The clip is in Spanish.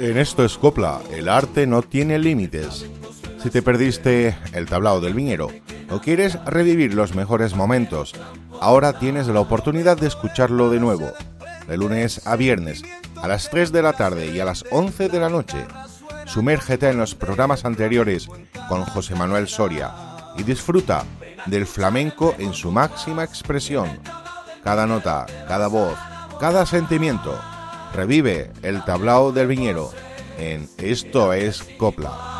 En Esto es Copla, el arte no tiene límites. Si te perdiste el tablao del viñero o quieres revivir los mejores momentos, ahora tienes la oportunidad de escucharlo de nuevo, de lunes a viernes, a las 3 de la tarde y a las 11 de la noche. Sumérgete en los programas anteriores con José Manuel Soria y disfruta del flamenco en su máxima expresión. Cada nota, cada voz, cada sentimiento. Revive el tablao del viñero en Esto es Copla.